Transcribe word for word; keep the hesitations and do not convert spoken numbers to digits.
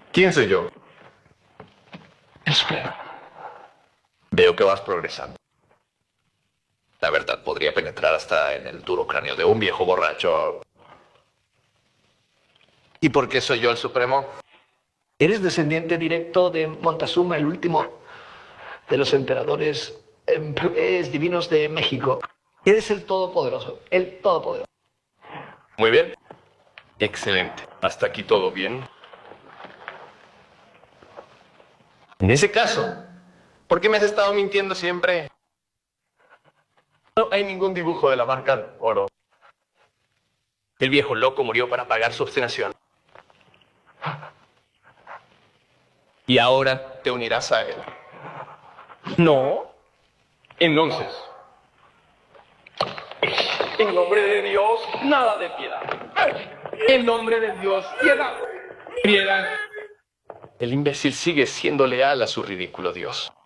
¿Quién soy yo? El Supremo. Veo que vas progresando. La verdad podría penetrar hasta en el duro cráneo de un viejo borracho. ¿Y por qué soy yo el Supremo? Eres descendiente directo de Montezuma, el último de los emperadores eh, divinos de México. Eres el Todopoderoso, el Todopoderoso. Muy bien. Excelente. Hasta aquí todo bien. En ese caso, ¿por qué me has estado mintiendo siempre? No hay ningún dibujo de la marca de oro. El viejo loco murió para pagar su obstinación. Y ahora te unirás a él. No. Entonces, en nombre de Dios, nada de piedad. En nombre de Dios, piedad. Piedad. El imbécil sigue siendo leal a su ridículo Dios.